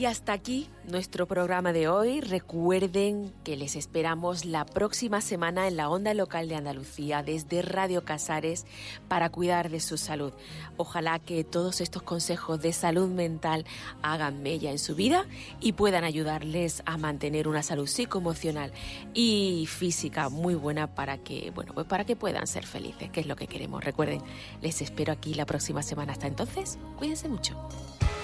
Y hasta aquí nuestro programa de hoy. Recuerden que les esperamos la próxima semana en la onda local de Andalucía desde Radio Casares para cuidar de su salud. Ojalá que todos estos consejos de salud mental hagan mella en su vida y puedan ayudarles a mantener una salud psicoemocional y física muy buena para que, pues para que puedan ser felices, que es lo que queremos. Recuerden, les espero aquí la próxima semana. Hasta entonces, cuídense mucho.